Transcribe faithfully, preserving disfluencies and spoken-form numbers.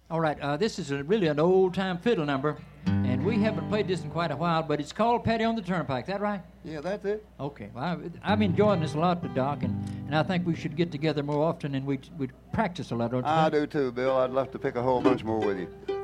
All right, uh, this is a, really an old-time fiddle number, and we haven't played this in quite a while, but it's called Patty on the Turnpike. Is that right? Yeah, that's it. Okay. Well, I, I'm enjoying this a lot, Doc, and, and I think we should get together more often and we'd, we'd practice a lot. Don't you I think? do too, Bill. I'd love to pick a whole bunch more with you.